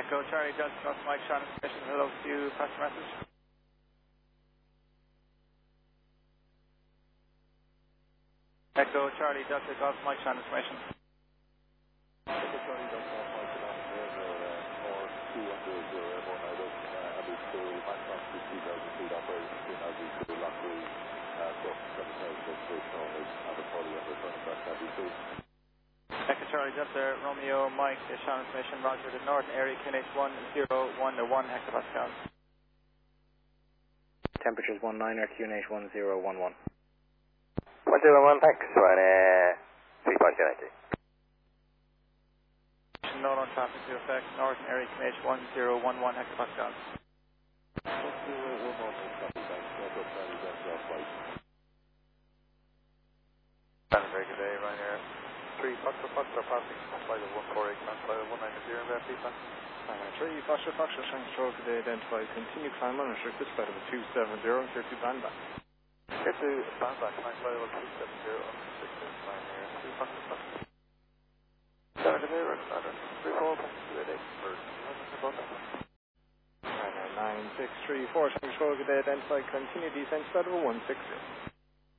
Echo Charlie Delta Golf Mike Sean information. Hello to you, pass the message. Echo Charlie Delta Golf Mike Sean information. Echo Charlie Delta Golf Mike Sean or 2100 airborne out of Abu Dhabi, Maxon 2000 feet operation in Abu Dhabi, Lockwood, cross 7,000 foot station owners, and the party and returning back to Abu Dhabi. Echo Charlie Delta Romeo Mike Sean information. Roger, the northern area QNH 101 hectopascals. Temperatures 19 or QNH 1011. 101, thanks. Run 3.90. No known traffic to effect. Northern area QNH 1011 hectopascals. Very good day, Ryanair 3 Foxtrot passing flight of 148, flight of 190 in there, please, man. Ryanair 3 Foxtrot, Shanghai Stroke today identified. Continue climb unrestricted, flight of 270, clear to band back. Get to band back, flight of 270, unrestricted, Ryanair 3 Foxtrot. Good day, Ryanair 3 4, today, Ryanair 9634 Shanghai Stroke today identified. Continue descent, flight of 160.